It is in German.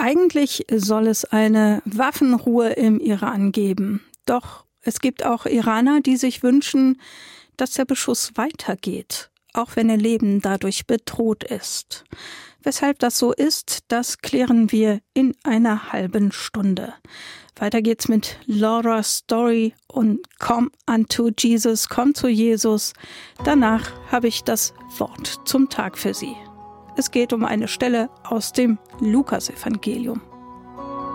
Eigentlich soll es eine Waffenruhe im Iran geben. Doch es gibt auch Iraner, die sich wünschen, dass der Beschuss weitergeht, auch wenn ihr Leben dadurch bedroht ist. Weshalb das so ist, das klären wir in einer halben Stunde. Weiter geht's mit Laura's Story und Come unto Jesus, komm zu Jesus. Danach habe ich das Wort zum Tag für Sie. Es geht um eine Stelle aus dem Lukasevangelium.